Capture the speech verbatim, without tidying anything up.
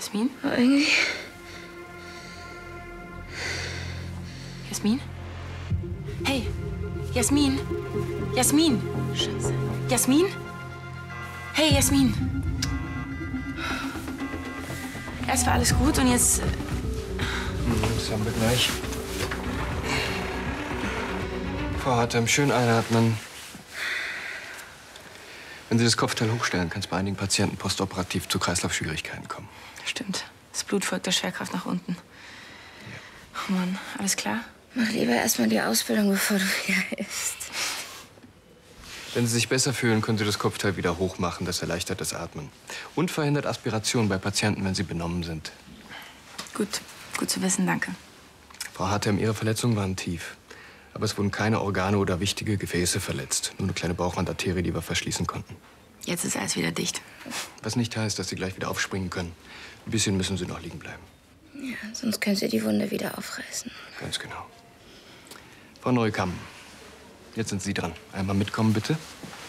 Jasmin? Aber irgendwie... Jasmin? Hey, Jasmin? Jasmin? Scheiße. Jasmin? Hey, Jasmin. Erst war alles gut und jetzt... Das haben wir gleich. Frau Hartem, schön einatmen. Wenn Sie das Kopfteil hochstellen, kann es bei einigen Patienten postoperativ zu Kreislaufschwierigkeiten kommen. Stimmt. Das Blut folgt der Schwerkraft nach unten. Ja. Oh Mann, alles klar? Mach lieber erstmal die Ausbildung, bevor du wieder isst. Wenn Sie sich besser fühlen, können Sie das Kopfteil wieder hochmachen. Das erleichtert das Atmen. Und verhindert Aspiration bei Patienten, wenn sie benommen sind. Gut, gut zu wissen, danke. Frau Hartem, Ihre Verletzungen waren tief. Aber es wurden keine Organe oder wichtige Gefäße verletzt. Nur eine kleine Bauchwandarterie, die wir verschließen konnten. Jetzt ist alles wieder dicht. Was nicht heißt, dass Sie gleich wieder aufspringen können. Ein bisschen müssen Sie noch liegen bleiben. Ja, sonst können sie die Wunde wieder aufreißen. Ganz genau. Frau Neukamp, jetzt sind Sie dran. Einmal mitkommen, bitte.